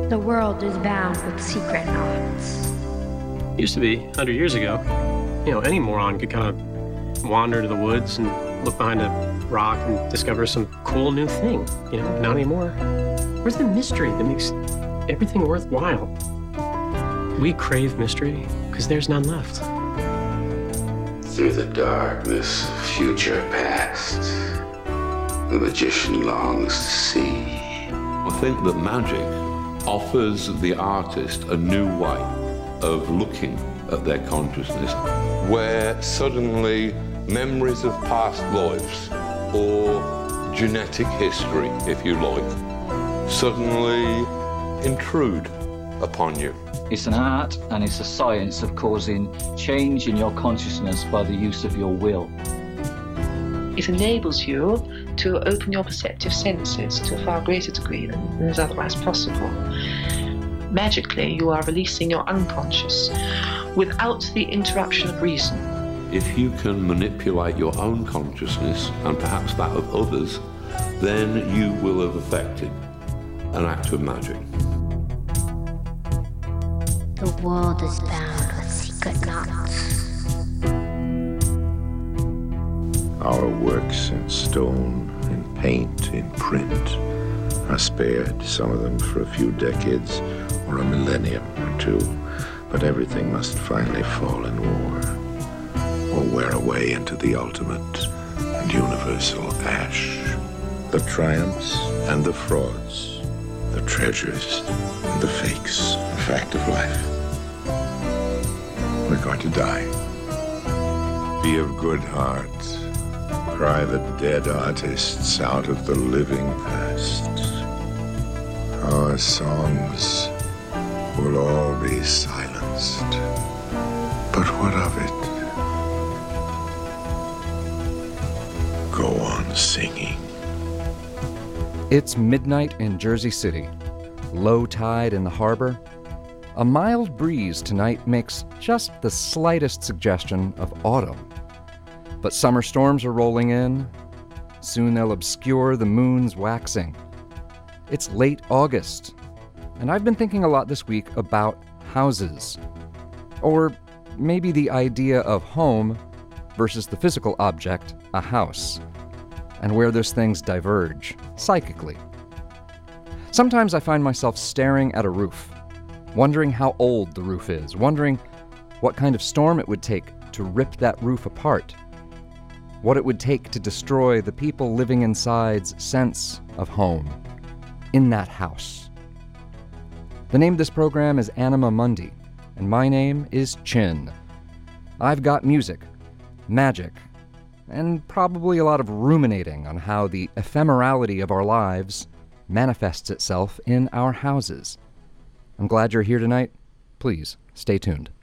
The world is bound with secret knots. Used to be, 100 years ago, any moron could kind of wander to the woods and look behind a rock and discover some cool new thing. Not anymore. Where's the mystery that makes everything worthwhile? We crave mystery because there's none left. Through the darkness, future past, the magician longs to see. I think that magic offers the artist a new way of looking at their consciousness, where suddenly memories of past lives or genetic history, if you like, suddenly intrude upon you. It's an art and it's a science of causing change in your consciousness by the use of your will. It enables you to open your perceptive senses to a far greater degree than is otherwise possible. Magically, you are releasing your unconscious without the interruption of reason. If you can manipulate your own consciousness and perhaps that of others, then you will have effected an act of magic. The world is bound with secret knots. Our works in stone, in paint, in print are spared, some of them for a few decades or a millennium or two, but everything must finally fall in war or wear away into the ultimate and universal ash. The triumphs and the frauds, the treasures and the fakes, the fact of life. We're going to die. Be of good heart. Cry the dead artists out of the living past. Our songs will all be silenced. But what of it? Go on singing. It's midnight in Jersey City. Low tide in the harbor. A mild breeze tonight makes just the slightest suggestion of autumn. But summer storms are rolling in. Soon they'll obscure the moon's waxing. It's late August, and I've been thinking a lot this week about houses. Or maybe the idea of home versus the physical object, a house, and where those things diverge, psychically. Sometimes I find myself staring at a roof, wondering how old the roof is, wondering what kind of storm it would take to rip that roof apart, what it would take to destroy the people living inside's sense of home, in that house. The name of this program is Anima Mundi, and my name is Chin. I've got music, magic, and probably a lot of ruminating on how the ephemerality of our lives manifests itself in our houses. I'm glad you're here tonight. Please, stay tuned.